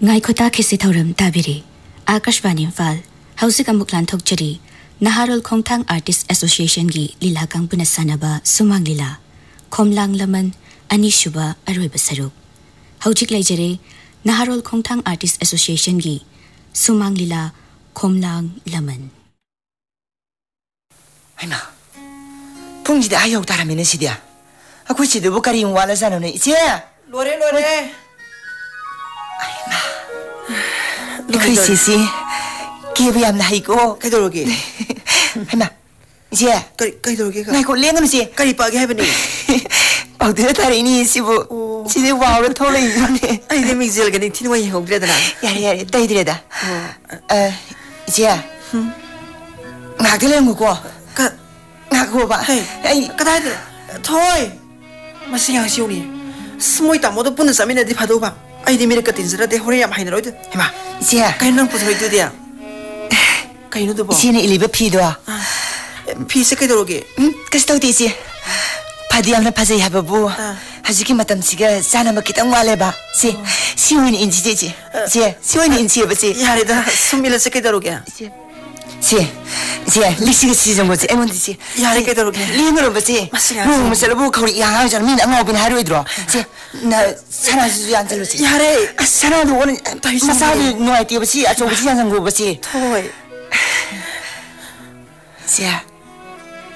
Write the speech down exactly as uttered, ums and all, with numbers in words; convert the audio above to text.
Ngaikota khisi thoram tabiri Akashvani Imphal Housing amuk lanthokchari Naharol Khongthang Artist Association gi lila kangpuna sanaba sumang lila Khomlang laman ani shuba aroiba saruk Haujik laijare Naharol Khongthang Artist Association gi sumang lila Khomlang laman Aima 풍지대 아역 다라미는 시디야 아쿠 시드 부카리 와라자노네 이제 로레 로레 아이마 크리시시 기브얌 나이고 가이도록이 아이마 이제 가이도록이가 나이고 랭은지 가리 빠게 해보니 어디에 다리니 시부 시대 와우로 토레 이거네 아이 내 미질가니 티노와 이호그래다나 야래 야래 따이드래다 어 이제 응 나들랭 거고 가 나고 봐. 에이, 그다들 토이. 마시양 시오니. 스모이다 모두 분은 싸미네 디 파도 봐. 아이디 미르까 딘스라 데 호레야 하이너로이드. 해마. 이제 가이는 부서이 두디야. 가이노도 봐. 이제는 일리버 피도. 아. 피스 가이도록이. 응? 그래서 어디지? 파디양나 파자이 하버부. 하지기 마담지가 사나 먹기 딱 말해 봐. 시. 시원이 인지제지. 제 시원이 인지해 보지. 야래다 숨밀을 쓰게도록이야. 시, 시, 리시가 시정 거지. 에몬디지. 야래 깨도록 리으로 보지. 맞습니다. 뭐 무슨 뭐 거기 양아잖아. 민 아무빈 하루에 들어. 시, 나 사나주지 안 들로지. 야래. 아 사나도 오는 마사를 놓아야 돼 보지. 아 저거 지장 거 보지. 토이. 시야.